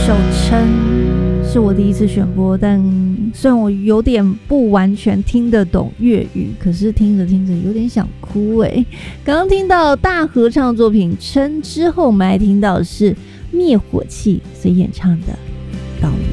首撑是我第一次选播，但虽然我有点不完全听得懂粤语，可是听着听着有点想哭欸。刚刚听到大合唱作品撑之后，我们还听到的是灭火器所演唱的《岛屿》。